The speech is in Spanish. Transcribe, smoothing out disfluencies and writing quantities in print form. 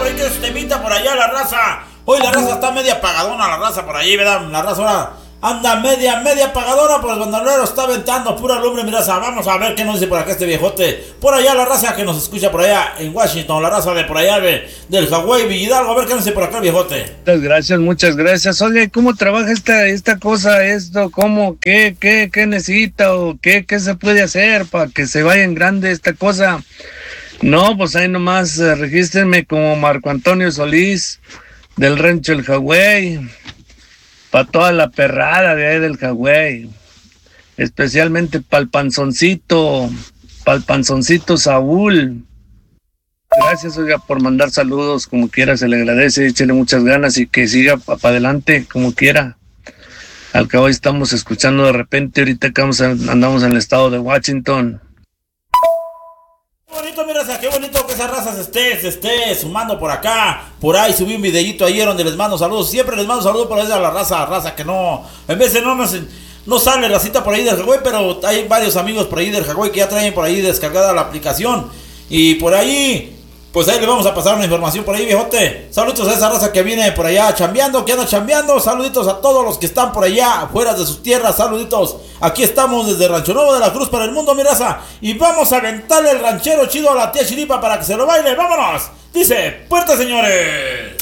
por ahí que se temita por allá la raza. Hoy la raza está media apagadona, la raza por ahí, ¿verdad? La raza ahora anda media apagadona, pues el bandolero está aventando pura lumbre, mi raza. Vamos a ver qué nos dice por acá este viejote. Por allá la raza que nos escucha por allá en Washington, la raza de por allá del Hawái, Villidalgo. A ver qué nos dice por acá el viejote. Muchas gracias. Oye, ¿cómo trabaja esta cosa, esto? ¿Cómo? ¿Qué necesita o qué se puede hacer para que se vaya en grande esta cosa? No, pues ahí nomás regístrenme como Marco Antonio Solís del Rancho El Hawái, para toda la perrada de ahí del Hawái, especialmente para el panzoncito Saúl. Gracias, oiga, por mandar saludos, como quiera, se le agradece, échele muchas ganas y que siga para adelante, como quiera. Al cabo estamos escuchando de repente, ahorita que andamos en el estado de Washington. Qué bonito, mira, qué bonito que esa raza se esté sumando por acá. Por ahí subí un videíto ayer donde les mando saludos. Siempre les mando saludos por ahí a la raza que no, en vez de no sale la cita por ahí del Hawái, pero hay varios amigos por ahí del Hawái que ya traen por ahí descargada la aplicación. Y por ahí, pues ahí les vamos a pasar una información por ahí, viejote. Saluditos a esa raza que viene por allá chambeando, que anda chambeando. Saluditos a todos los que están por allá, afuera de sus tierras. Saluditos. Aquí estamos desde Rancho Nuevo de la Cruz para el mundo, mi raza. Y vamos a aventarle el ranchero chido a la tía Chiripa para que se lo baile. ¡Vámonos! Dice, puerta, señores.